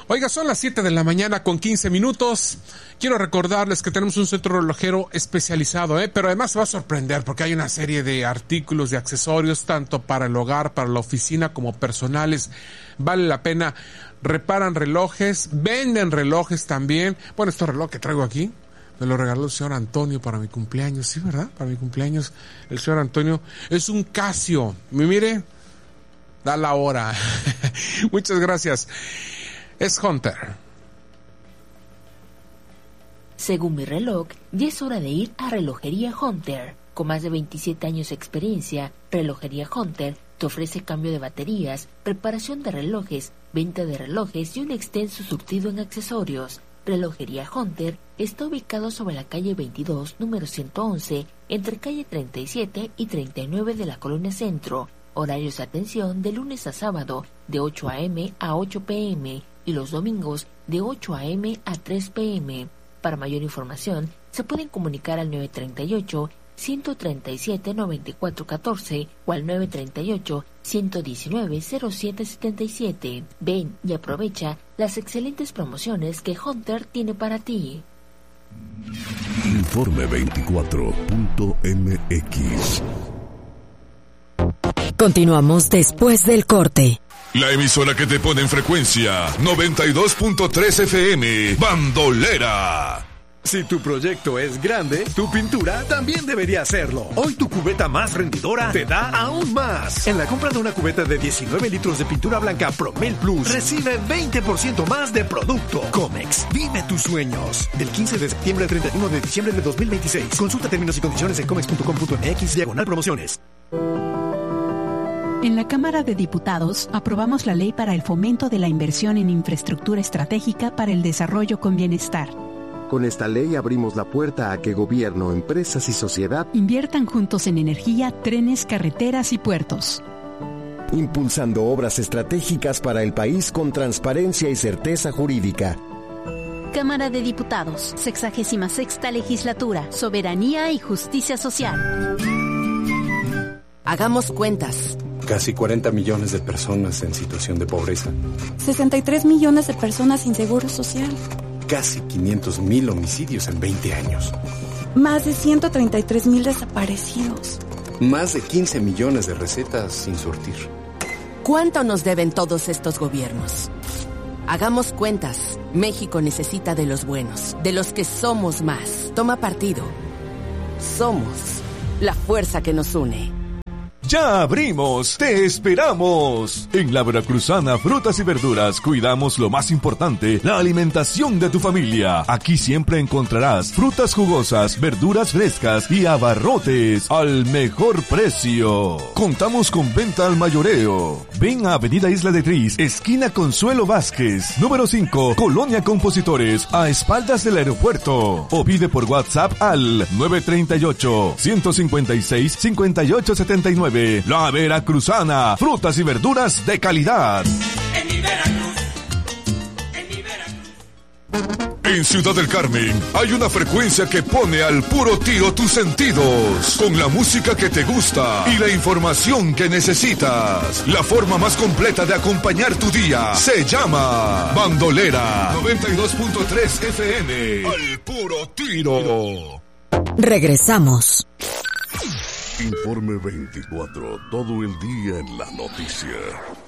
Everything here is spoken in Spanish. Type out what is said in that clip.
Oiga, son las 7 de la mañana con 15 minutos. Quiero recordarles que tenemos un centro relojero especializado, pero además se va a sorprender porque hay una serie de artículos, de accesorios, tanto para el hogar, para la oficina, como personales. Vale la pena. Reparan relojes, venden relojes también. Bueno, este reloj que traigo aquí me lo regaló el señor Antonio para mi cumpleaños. Sí, ¿verdad? Para mi cumpleaños. El señor Antonio es un Casio. Mire, da la hora. Muchas gracias. Es Hunter. Según mi reloj, ya es hora de ir a Relojería Hunter. Con más de 27 años de experiencia, Relojería Hunter te ofrece cambio de baterías, reparación de relojes, venta de relojes y un extenso surtido en accesorios. Relojería Hunter está ubicado sobre la calle 22, número 111, entre calle 37 y 39 de la Colonia Centro. Horarios de atención de lunes a sábado, de 8 a.m. a 8 p.m. y los domingos, de 8 a.m. a 3 p.m. Para mayor información, se pueden comunicar al 938-137-9414 o al 938-119-0777. Ven y aprovecha las excelentes promociones que Hunter tiene para ti. Informe 24.mx. Continuamos después del corte. La emisora que te pone en frecuencia 92.3 FM, Bandolera. Si tu proyecto es grande, tu pintura también debería hacerlo. Hoy tu cubeta más rendidora te da aún más. En la compra de una cubeta de 19 litros de pintura blanca Promel Plus, recibe 20% más de producto. Comex, vive tus sueños. Del 15 de septiembre al 31 de diciembre de 2026. Consulta términos y condiciones en comex.com.mx/promociones. En la Cámara de Diputados aprobamos la Ley para el Fomento de la Inversión en Infraestructura Estratégica para el Desarrollo con Bienestar. Con esta ley abrimos la puerta a que gobierno, empresas y sociedad inviertan juntos en energía, trenes, carreteras y puertos. Impulsando obras estratégicas para el país con transparencia y certeza jurídica. Cámara de Diputados, 66ª Legislatura, Soberanía y Justicia Social. Hagamos cuentas. Casi 40 millones de personas en situación de pobreza. 63 millones de personas sin seguro social. Casi 500,000 homicidios en 20 años. Más de 133,000 desaparecidos. Más de 15 millones de recetas sin surtir. ¿Cuánto nos deben todos estos gobiernos? Hagamos cuentas. México necesita de los buenos, de los que somos más. Toma partido. Somos la fuerza que nos une. ¡Ya abrimos! ¡Te esperamos! En la Veracruzana Frutas y Verduras cuidamos lo más importante, la alimentación de tu familia. Aquí siempre encontrarás frutas jugosas, verduras frescas y abarrotes al mejor precio. Contamos con venta al mayoreo. Ven a Avenida Isla de Tris, esquina Consuelo Vázquez, número 5, Colonia Compositores, a espaldas del aeropuerto. O pide por WhatsApp al 938-156-5879. La Veracruzana, frutas y verduras de calidad. En mi Veracruz, en mi Veracruz. En Ciudad del Carmen hay una frecuencia que pone al puro tiro tus sentidos, con la música que te gusta y la información que necesitas. La forma más completa de acompañar tu día se llama Bandolera 92.3 FM. Al puro tiro. Regresamos. Informe 24, todo el día en la noticia.